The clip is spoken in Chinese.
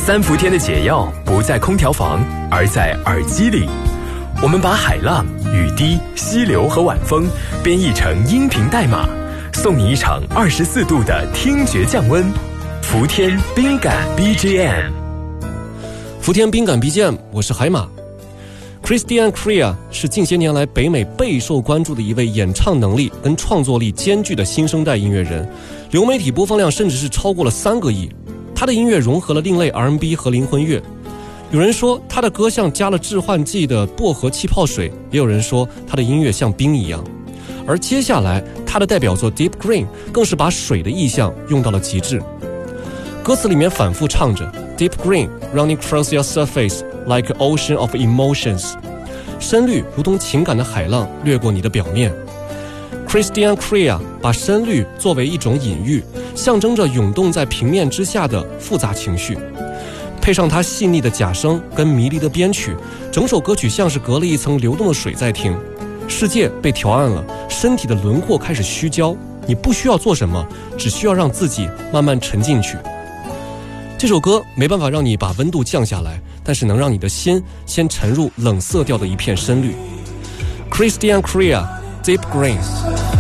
三伏天的解药不在空调房，而在耳机里。我们把海浪、雨滴、溪流和晚风编译成音频代码，送你一场24度的听觉降温。伏天冰感 BGM， 伏天冰感 BGM， 我是海马。Christian Crea 是近些年来北美备受关注的一位演唱能力跟创作力兼具的新生代音乐人，流媒体播放量甚至是超过了3个亿。他的音乐融合了另类 R&B 和灵魂乐，有人说他的歌像加了致幻剂的薄荷气泡水，也有人说他的音乐像冰一样。而接下来他的代表作 Deep Green 更是把水的意象用到了极致，歌词里面反复唱着 Deep Green running across your surface like an ocean of emotions， 深绿如同情感的海浪掠过你的表面。Christian Crea 把深绿作为一种隐喻，象征着涌动在平面之下的复杂情绪，配上他细腻的假声跟迷离的编曲，整首歌曲像是隔了一层流动的水在听。世界被调暗了，身体的轮廓开始虚焦，你不需要做什么，只需要让自己慢慢沉进去。这首歌没办法让你把温度降下来，但是能让你的心先沉入冷色调的一片深绿。Christian Crea Deep Green。